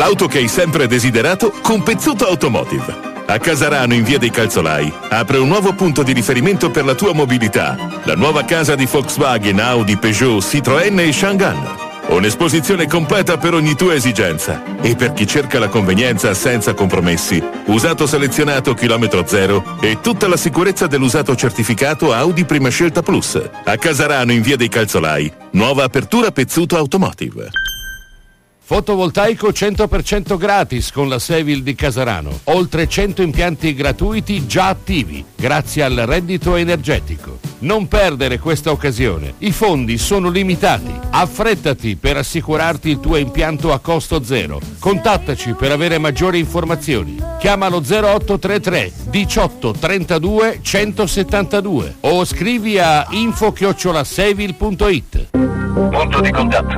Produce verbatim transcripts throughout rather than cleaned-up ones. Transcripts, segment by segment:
L'auto che hai sempre desiderato con Pezzuto Automotive. A Casarano, in via dei Calzolai, apre un nuovo punto di riferimento per la tua mobilità. La nuova casa di Volkswagen, Audi, Peugeot, Citroën e Chang'an. Un'esposizione completa per ogni tua esigenza. E per chi cerca la convenienza senza compromessi, usato selezionato chilometro zero e tutta la sicurezza dell'usato certificato Audi Prima Scelta Plus. A Casarano, in via dei Calzolai, nuova apertura Pezzuto Automotive. Fotovoltaico cento per cento gratis con la Sevil di Casarano. Oltre cento impianti gratuiti già attivi, grazie al reddito energetico. Non perdere questa occasione. I fondi sono limitati. Affrettati per assicurarti il tuo impianto a costo zero. Contattaci per avere maggiori informazioni. Chiamalo zero otto tre tre diciotto trentadue centosettantadue o scrivi a info chiocciola sevil punto it. Punto di contatto.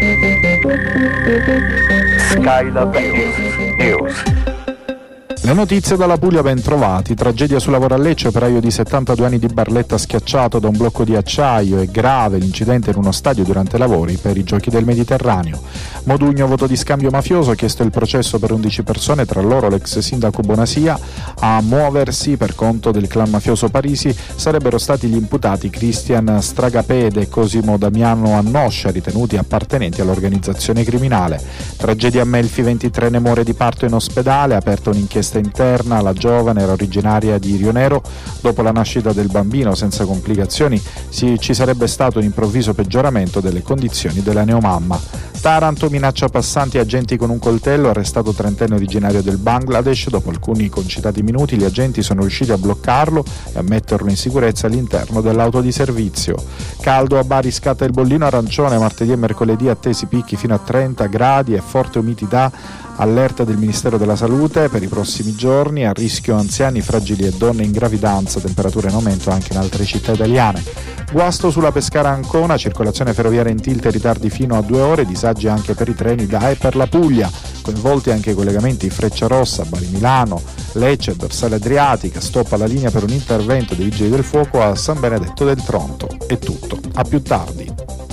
Skylab News. Le notizie dalla Puglia, ben trovati. Tragedia sul lavoro a Lecce, operaio di settantadue anni di Barletta schiacciato da un blocco di acciaio. È grave l'incidente in uno stadio durante i lavori per i Giochi del Mediterraneo. Modugno, voto di scambio mafioso, ha chiesto il processo per undici persone, tra loro l'ex sindaco Bonasia. A muoversi per conto del clan mafioso Parisi sarebbero stati gli imputati Cristian Stragapede e Cosimo Damiano Annoscia, ritenuti appartenenti all'organizzazione criminale. Tragedia a Melfi, ventitreenne muore di parto in ospedale, aperta un'inchiesta interna. La giovane era originaria di Rionero. Dopo la nascita del bambino senza complicazioni si, ci sarebbe stato un improvviso peggioramento delle condizioni della neomamma. Taranto, minaccia passanti e agenti con un coltello, arrestato trentenne originario del Bangladesh. Dopo alcuni concitati minuti gli agenti sono riusciti a bloccarlo e a metterlo in sicurezza all'interno dell'auto di servizio. Caldo a Bari, scatta il bollino arancione, martedì e mercoledì attesi picchi fino a trenta gradi e forte umidità. Allerta del Ministero della Salute per i prossimi giorni, a rischio anziani, fragili e donne in gravidanza, temperature in aumento anche in altre città italiane. Guasto sulla Pescara-Ancona, circolazione ferroviaria in tilt e ritardi fino a due ore, disagi anche per i treni da e per la Puglia, coinvolti anche i collegamenti Frecciarossa, Bari-Milano, Lecce, Dorsale Adriatica, stoppa la linea per un intervento dei Vigili del Fuoco a San Benedetto del Tronto. È tutto, a più tardi.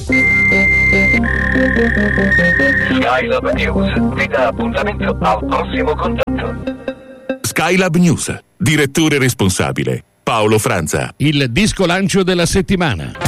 Skylab News vi dà appuntamento al prossimo contatto. Skylab News, direttore responsabile Paolo Franza. Il disco lancio della settimana.